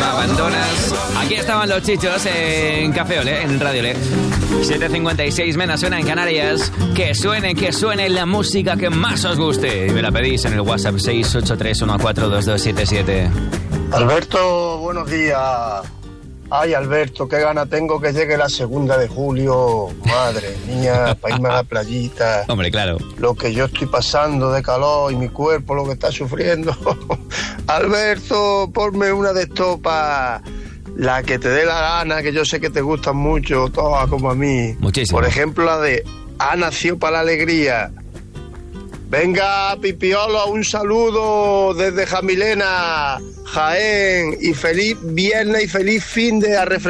abandonas. Aquí estaban los Chichos en Café Olé, en Radio Olé. 7:56 menos suena en Canarias. Que suene la música que más os guste. Y me la pedís en el WhatsApp 683142277. Alberto, buenos días. Ay, Alberto, qué gana tengo que llegue la 2 de julio. Madre mía, para irme a la playita. Hombre, claro. Lo que yo estoy pasando de calor y mi cuerpo lo que está sufriendo. Alberto, ponme una de estopa. La que te dé la gana, que yo sé que te gustan mucho, todas como a mí. Muchísimo. Por ejemplo, la de Ha nacido para la alegría. Venga, Pipiolo, un saludo desde Jamilena, Jaén, y feliz viernes y feliz fin de